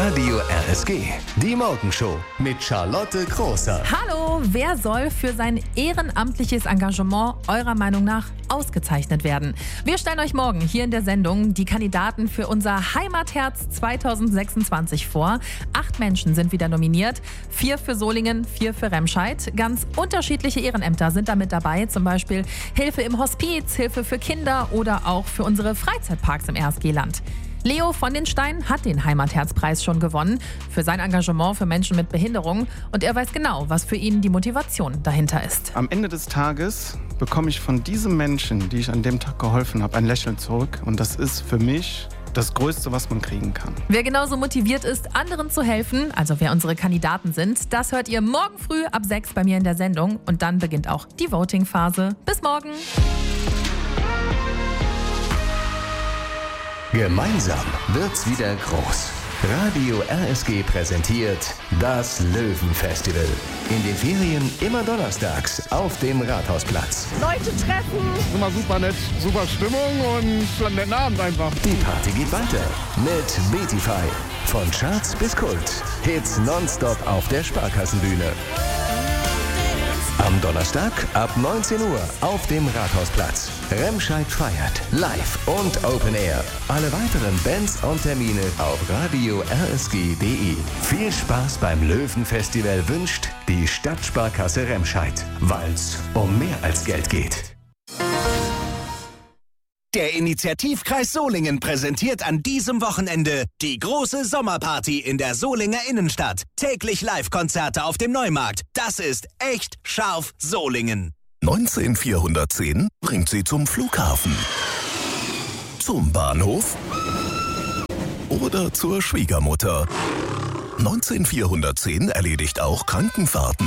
Radio RSG, die Morgenshow mit Charlotte Großer. Hallo, wer soll für sein ehrenamtliches Engagement eurer Meinung nach ausgezeichnet werden? Wir stellen euch morgen hier in der Sendung die Kandidaten für unser Heimatherz 2026 vor. 8 Menschen sind wieder nominiert, 4 für Solingen, 4 für Remscheid. Ganz unterschiedliche Ehrenämter sind damit dabei, zum Beispiel Hilfe im Hospiz, Hilfe für Kinder oder auch für unsere Freizeitparks im RSG-Land. Leo von den Steinen hat den Heimatherzpreis schon gewonnen für sein Engagement für Menschen mit Behinderung und er weiß genau, was für ihn die Motivation dahinter ist. Am Ende des Tages bekomme ich von diesem Menschen, die ich an dem Tag geholfen habe, ein Lächeln zurück und das ist für mich das Größte, was man kriegen kann. Wer genauso motiviert ist, anderen zu helfen, also wer unsere Kandidaten sind, das hört ihr morgen früh ab 6 bei mir in der Sendung und dann beginnt auch die Voting-Phase. Bis morgen! Gemeinsam wird's wieder groß. Radio RSG präsentiert das Löwenfestival. In den Ferien immer donnerstags auf dem Rathausplatz. Leute treffen. Immer super nett, super Stimmung und einen netten Abend einfach. Die Party geht weiter mit Beatify. Von Charts bis Kult. Hits nonstop auf der Sparkassenbühne. Am Donnerstag ab 19 Uhr auf dem Rathausplatz. Remscheid feiert live und Open Air. Alle weiteren Bands und Termine auf radio-rsg.de. Viel Spaß beim Löwenfestival wünscht die Stadtsparkasse Remscheid, weil's um mehr als Geld geht. Der Initiativkreis Solingen präsentiert an diesem Wochenende die große Sommerparty in der Solinger Innenstadt. Täglich Live-Konzerte auf dem Neumarkt. Das ist echt scharf Solingen. 19410 bringt Sie zum Flughafen, zum Bahnhof oder zur Schwiegermutter. 19410 erledigt auch Krankenfahrten.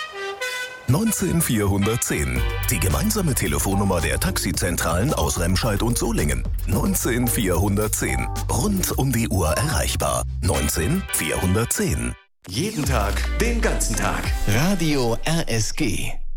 19410, die gemeinsame Telefonnummer der Taxizentralen aus Remscheid und Solingen. 19410, rund um die Uhr erreichbar. 19410. Jeden Tag, den ganzen Tag. Radio RSG.